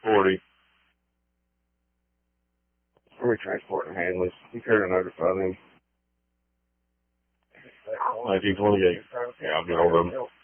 40. For transport and handlers. Be sure to notify them. 1928. Yeah, I'll get hold of them.